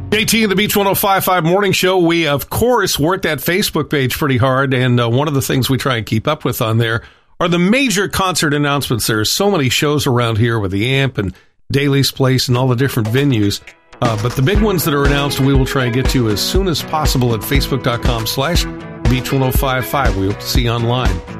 JT and the Beach 105.5 Morning Show. We, of course, work that Facebook page pretty hard, and one of the things we try and keep up with on there are the major concert announcements. There are so many shows around here with the AMP and Daly's Place and all the different venues. But the big ones that are announced, we will try and get to as soon as possible at facebook.com/Beach1055. We hope to see you online.